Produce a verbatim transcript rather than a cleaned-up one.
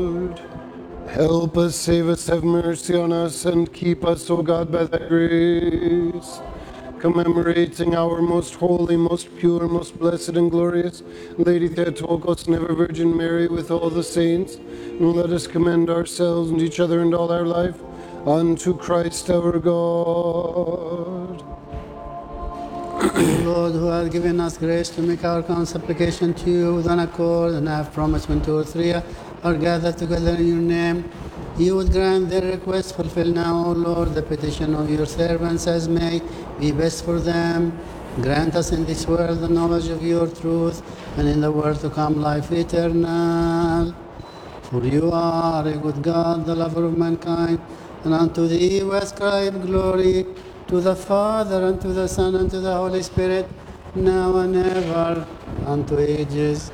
Help us, save us, have mercy on us, and keep us, O God, by thy grace. Commemorating our most holy, most pure, most blessed, and glorious Lady Theotokos and ever Virgin Mary with all the saints, and let us commend ourselves and each other and all our life unto Christ our God. Lord, who has given us grace to make our common supplication to you with one accord, and have promised when two or three are gathered together in your name, you would grant their request. Fulfill now, O Lord, the petition of your servants, as may be best for them. Grant us in this world the knowledge of your truth, and in the world to come life eternal. For you are a good God, the lover of mankind, and unto thee we ascribe glory, to the Father, and to the Son, and to the Holy Spirit, now and ever, unto ages